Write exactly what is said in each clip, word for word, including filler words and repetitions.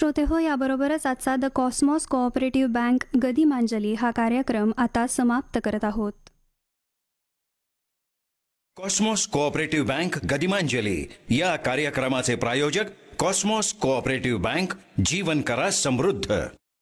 श्रोते हो, याबरोबरच आजचा द कॉस्मॉस कोऑपरेटिव्ह बँक गदिमांजली हा कार्यक्रम आता समाप्त करत आहोत. कॉस्मॉस कोऑपरेटिव्ह बँक गदिमांजली या कार्यक्रमाचे प्रायोजक कॉस्मॉस कोऑपरेटिव्ह बँक, जीवन करा समृद्ध.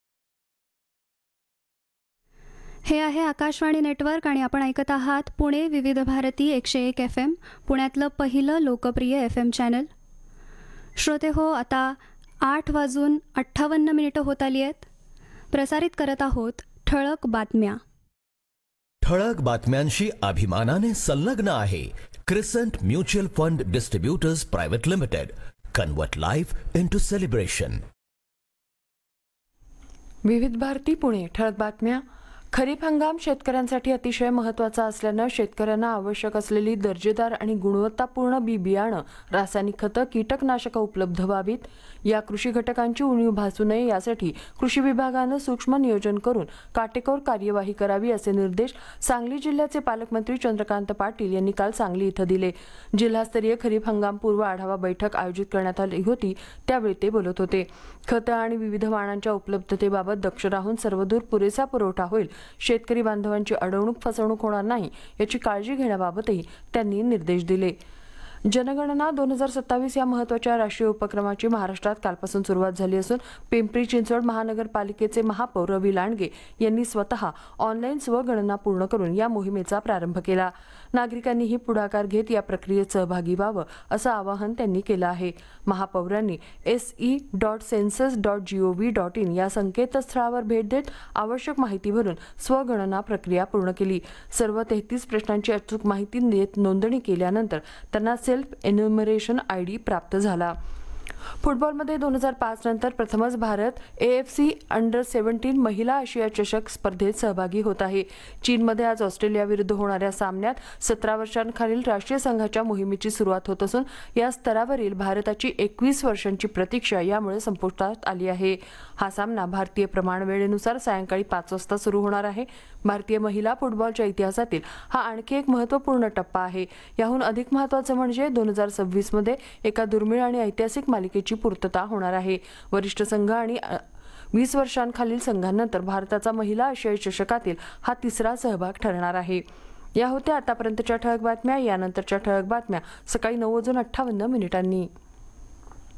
हे आहे आकाशवाणी नेटवर्क आणि आपण ऐकत आहात पुणे विविध भारती एकशे एक एफ एम, पुण्यातलं पहिलं लोकप्रिय एफ एम चॅनल. श्रोते हो, आता आठ वाजून अठ्ठावन्न मिनिटं होत आली आहेत. प्रसारित करत आहोत ठळक बातम्या. ठळक बातम्यांशी अभिमानाने संलग्न आहे क्रिसंट mutual fund distributors private limited. Convert life into celebration. विविध भारती पुणे. ठळक बातम्या. खरीप हंगाम शेतकऱ्यांसाठी अतिशय महत्त्वाचा असल्यानं शेतकऱ्यांना आवश्यक असलेली दर्जेदार आणि गुणवत्तापूर्ण बी बियाणं, रासायनिक खतं, कीटकनाशकं उपलब्ध व्हावीत. या कृषी घटकांची उणीव भासू नये यासाठी कृषी विभागानं सूक्ष्म नियोजन करून काटेकोर कार्यवाही करावी असे निर्देश सांगली जिल्ह्याचे पालकमंत्री चंद्रकांत पाटील यांनी काल सांगली इथं दिले. जिल्हास्तरीय खरीप हंगामपूर्व आढावा बैठक आयोजित करण्यात आली होती, त्यावेळी ते बोलत होते. खतं आणि विविध वाणांच्या उपलब्धतेबाबत दक्ष राहून सर्वदूर पुरेसा पुरवठा होईल, शेतकरी बांधवांची अडवणूक फसवणूक होणार नाही याची काळजी घेण्याबाबतही त्यांनी निर्देश दिले. जनगणना दोन हजार सत्तावीस या महत्त्वाच्या राष्ट्रीय उपक्रमाची महाराष्ट्रात कालपासून सुरुवात झाली असून पिंपरी चिंचवड महानगरपालिकेचे महापौर रवी लांडगे यांनी स्वतः ऑनलाईन स्वगणना पूर्ण करून या मोहिमेचा प्रारंभ केला. नागरिकांनीही पुढाकार घेत या प्रक्रियेत सहभागी व्हावं असं आवाहन त्यांनी केलं आहे. महापौरांनी S E dot census dot G O V dot in या संकेतस्थळावर भेट देत आवश्यक माहिती भरून स्वगणना प्रक्रिया पूर्ण केली. सर्व तेहतीस प्रश्नांची अचूक माहिती देत नोंदणी केल्यानंतर त्यांना सेल्फ एन्युमरेशन आय डी प्राप्त झाला. फुटबॉलमध्ये दोन हजार पाच नंतर प्रथमच Bharat A F C under seventeen महिला आशिया चषक स्पर्धेत सहभागी होत आहे. चीनमध्ये आज ऑस्ट्रेलियाविरुद्ध होणाऱ्या सामन्यात सतरा वर्षांखालील राष्ट्रीय संघाच्या मोहिमेची सुरुवात होत असून या स्तरावरील भारताची एकवीस वर्षांची प्रतीक्षा यामुळे संपुष्टात आली आहे. हा सामना भारतीय प्रमाणवेळेनुसार सायंकाळी पाच वाजता सुरू होणार आहे. भारतीय महिला फुटबॉलच्या इतिहासातील हा आणखी एक महत्त्वपूर्ण टप्पा आहे. याहून अधिक महत्त्वाचं म्हणजे दोन हजार सव्वीस मध्ये एका दुर्मिळ आणि ऐतिहासिक मालिकेची पूर्तता होणार आहे. वरिष्ठ संघ आणि वीस वर्षांखालील संघांनंतर भारताचा महिला आशियाई चषकातील हा तिसरा सहभाग ठरणार आहे. या होत्या आतापर्यंतच्या ठळक बातम्या. यानंतरच्या ठळक बातम्या सकाळी नऊ वाजून अठ्ठावन्न मिनिटांनी.